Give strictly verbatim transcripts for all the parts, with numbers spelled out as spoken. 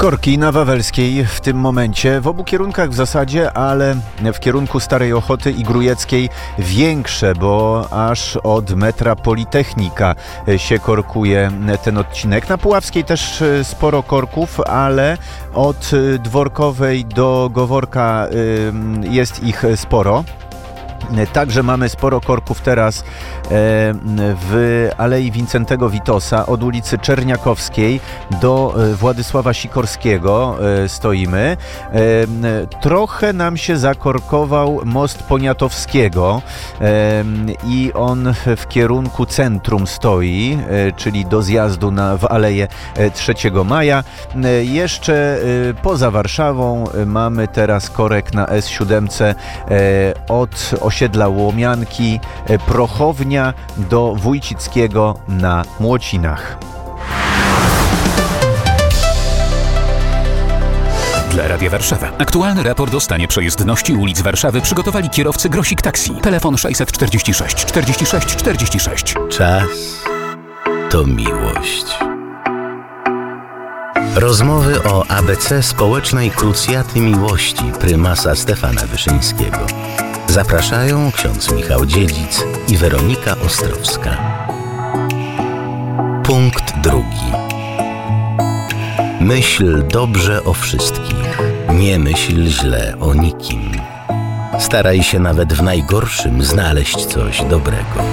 Korki na Wawelskiej w tym momencie, w obu kierunkach w zasadzie, ale w kierunku Starej Ochoty i Grójeckiej większe, bo aż od metra Politechnika się korkuje ten odcinek. Na Puławskiej też sporo korków, ale od Dworkowej do Goworka jest ich sporo. Także mamy sporo korków teraz w Alei Wincentego Witosa, od ulicy Czerniakowskiej do Władysława Sikorskiego stoimy. Trochę nam się zakorkował most Poniatowskiego i on w kierunku centrum stoi, czyli do zjazdu na, w Aleję trzeciego maja. Jeszcze poza Warszawą mamy teraz korek na S siedem od osiedla Łomianki, Prochownia do Wójcickiego na Młocinach. Dla Radia Warszawa. Aktualny raport o stanie przejezdności ulic Warszawy przygotowali kierowcy Grosik Taxi. Telefon sześćset czterdzieści sześć czterdzieści sześć czterdzieści sześć. Czas to miłość. Rozmowy o A B C społecznej krucjaty miłości prymasa Stefana Wyszyńskiego. Zapraszają ksiądz Michał Dziedzic i Weronika Ostrowska. Punkt drugi. Myśl dobrze o wszystkich, nie myśl źle o nikim. Staraj się nawet w najgorszym znaleźć coś dobrego.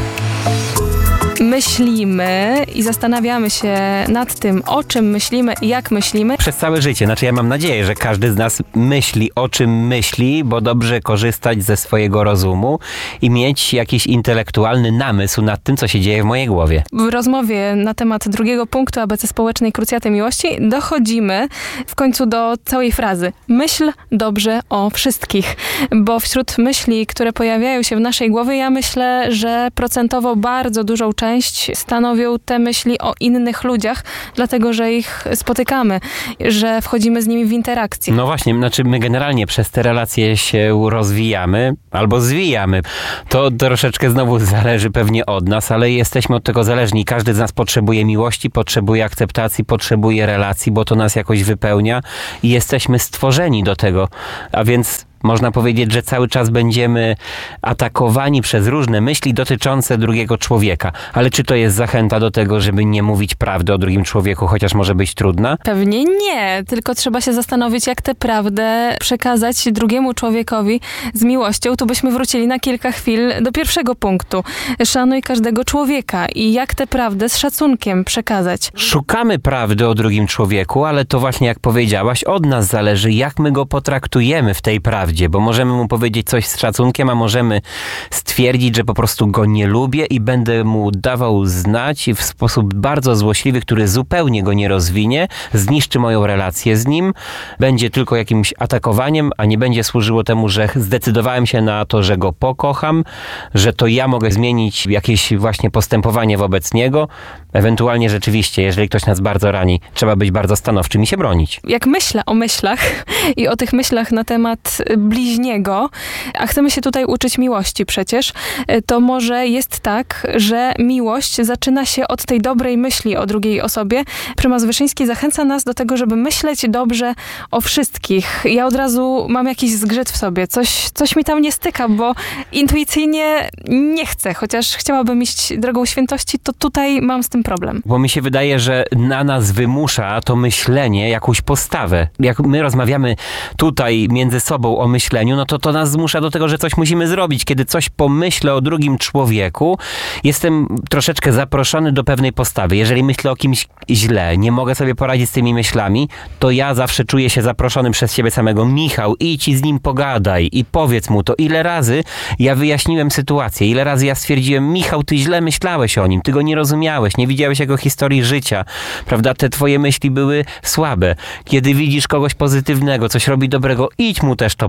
Myślimy i zastanawiamy się nad tym, o czym myślimy i jak myślimy. Przez całe życie. Znaczy ja mam nadzieję, że każdy z nas myśli, o czym myśli, bo dobrze korzystać ze swojego rozumu i mieć jakiś intelektualny namysł nad tym, co się dzieje w mojej głowie. W rozmowie na temat drugiego punktu A B C społecznej krucjaty miłości dochodzimy w końcu do całej frazy. Myśl dobrze o wszystkich. Bo wśród myśli, które pojawiają się w naszej głowie, ja myślę, że procentowo bardzo dużą część stanowią te myśli o innych ludziach, dlatego, że ich spotykamy, że wchodzimy z nimi w interakcję. No właśnie, znaczy my generalnie przez te relacje się rozwijamy albo zwijamy. To troszeczkę znowu zależy pewnie od nas, ale jesteśmy od tego zależni. Każdy z nas potrzebuje miłości, potrzebuje akceptacji, potrzebuje relacji, bo to nas jakoś wypełnia i jesteśmy stworzeni do tego. A więc można powiedzieć, że cały czas będziemy atakowani przez różne myśli dotyczące drugiego człowieka. Ale czy to jest zachęta do tego, żeby nie mówić prawdy o drugim człowieku, chociaż może być trudna? Pewnie nie, tylko trzeba się zastanowić, jak tę prawdę przekazać drugiemu człowiekowi z miłością. Tu byśmy wrócili na kilka chwil do pierwszego punktu. Szanuj każdego człowieka i jak tę prawdę z szacunkiem przekazać. Szukamy prawdy o drugim człowieku, ale to właśnie jak powiedziałaś, od nas zależy, jak my go potraktujemy w tej prawdzie. Bo możemy mu powiedzieć coś z szacunkiem, a możemy stwierdzić, że po prostu go nie lubię i będę mu dawał znać w sposób bardzo złośliwy, który zupełnie go nie rozwinie, zniszczy moją relację z nim, będzie tylko jakimś atakowaniem, a nie będzie służyło temu, że zdecydowałem się na to, że go pokocham, że to ja mogę zmienić jakieś właśnie postępowanie wobec niego. Ewentualnie rzeczywiście, jeżeli ktoś nas bardzo rani, trzeba być bardzo stanowczym i się bronić. Jak myślę o myślach i o tych myślach na temat bliźniego, a chcemy się tutaj uczyć miłości przecież, to może jest tak, że miłość zaczyna się od tej dobrej myśli o drugiej osobie. Prymas Wyszyński zachęca nas do tego, żeby myśleć dobrze o wszystkich. Ja od razu mam jakiś zgrzyt w sobie, coś, coś mi tam nie styka, bo intuicyjnie nie chcę, chociaż chciałabym iść drogą świętości, to tutaj mam z tym problem. Bo mi się wydaje, że na nas wymusza to myślenie jakąś postawę. Jak my rozmawiamy tutaj między sobą o myśleniu, no to to nas zmusza do tego, że coś musimy zrobić. Kiedy coś pomyślę o drugim człowieku, jestem troszeczkę zaproszony do pewnej postawy. Jeżeli myślę o kimś źle, nie mogę sobie poradzić z tymi myślami, to ja zawsze czuję się zaproszony przez siebie samego. Michał, idź i z nim pogadaj i powiedz mu to. Ile razy ja wyjaśniłem sytuację, ile razy ja stwierdziłem, Michał, ty źle myślałeś o nim, ty go nie rozumiałeś, nie widziałeś jego historii życia, prawda? Te twoje myśli były słabe. Kiedy widzisz kogoś pozytywnego, coś robi dobrego, idź mu też to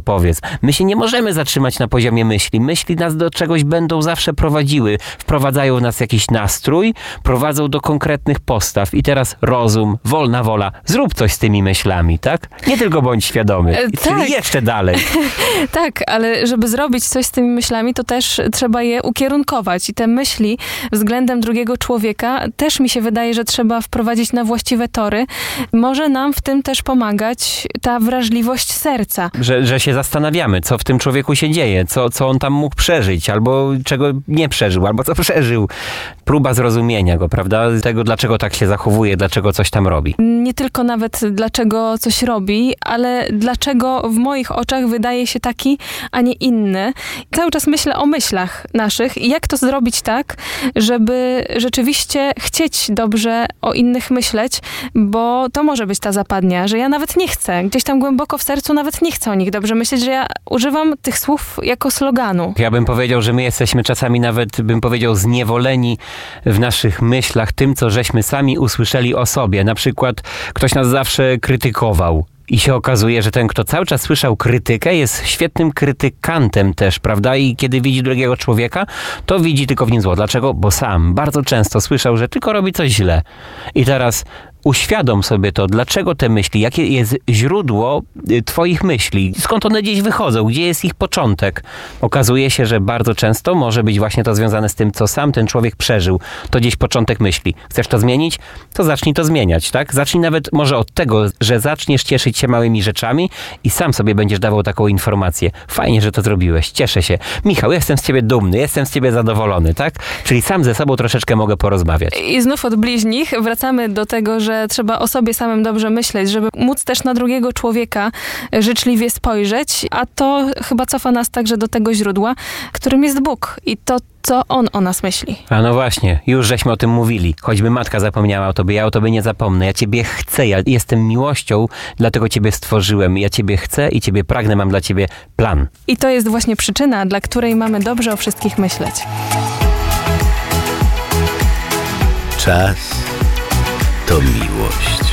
powiedz. My się nie możemy zatrzymać na poziomie myśli. Myśli nas do czegoś będą zawsze prowadziły. Wprowadzają w nas jakiś nastrój, prowadzą do konkretnych postaw. I teraz rozum, wolna wola. Zrób coś z tymi myślami, tak? Nie tylko bądź świadomy. E, Czyli tak. jeszcze dalej. Tak, ale żeby zrobić coś z tymi myślami, to też trzeba je ukierunkować. I te myśli względem drugiego człowieka też mi się wydaje, że trzeba wprowadzić na właściwe tory. Może nam w tym też pomagać ta wrażliwość serca. Że, że się zastanawiamy, co w tym człowieku się dzieje, co, co on tam mógł przeżyć, albo czego nie przeżył, albo co przeżył. Próba zrozumienia go, prawda? Tego, dlaczego tak się zachowuje, dlaczego coś tam robi. Nie tylko nawet dlaczego coś robi, ale dlaczego w moich oczach wydaje się taki, a nie inny. Cały czas myślę o myślach naszych i jak to zrobić tak, żeby rzeczywiście chcieć dobrze o innych myśleć, bo to może być ta zapadnia, że ja nawet nie chcę, gdzieś tam głęboko w sercu nawet nie chcę o nich dobrze myśleć, że ja używam tych słów jako sloganu. Ja bym powiedział, że my jesteśmy czasami nawet, bym powiedział, zniewoleni w naszych myślach tym, co żeśmy sami usłyszeli o sobie. Na przykład ktoś nas zawsze krytykował. I się okazuje, że ten, kto cały czas słyszał krytykę, jest świetnym krytykantem też, prawda? I kiedy widzi drugiego człowieka, to widzi tylko w nim zło. Dlaczego? Bo sam bardzo często słyszał, że tylko robi coś źle. I teraz uświadom sobie to, dlaczego te myśli, jakie jest źródło twoich myśli, skąd one gdzieś wychodzą, gdzie jest ich początek. Okazuje się, że bardzo często może być właśnie to związane z tym, co sam ten człowiek przeżył. To gdzieś początek myśli. Chcesz to zmienić? To zacznij to zmieniać, tak? Zacznij nawet może od tego, że zaczniesz cieszyć się małymi rzeczami i sam sobie będziesz dawał taką informację. Fajnie, że to zrobiłeś. Cieszę się. Michał, jestem z ciebie dumny, jestem z ciebie zadowolony, tak? Czyli sam ze sobą troszeczkę mogę porozmawiać. I znów od bliźnich wracamy do tego, że że trzeba o sobie samym dobrze myśleć, żeby móc też na drugiego człowieka życzliwie spojrzeć, a to chyba cofa nas także do tego źródła, którym jest Bóg i to, co On o nas myśli. A no właśnie, już żeśmy o tym mówili. Choćby matka zapomniała o tobie, ja o tobie nie zapomnę. Ja ciebie chcę, ja jestem miłością, dlatego ciebie stworzyłem. Ja ciebie chcę i ciebie pragnę, mam dla ciebie plan. I to jest właśnie przyczyna, dla której mamy dobrze o wszystkich myśleć. Czas to miłość.